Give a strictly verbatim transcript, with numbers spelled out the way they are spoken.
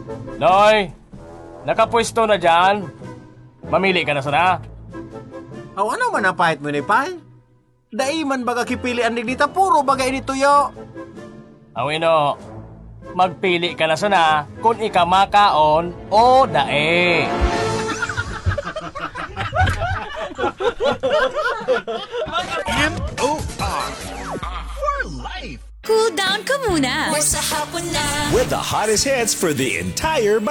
Noy, nakapwesto na dyan. Mamili ka na sana. Aw, ano man ang pahit mo ni Pay? Dai man baga kipilian ni dita, puro bagay ni Tuyo. Awino, magpili ka na sana kung ikamakaon o dae. M O R for life. Cool down ka muna. Sa hapon na. With the hottest hits for the entire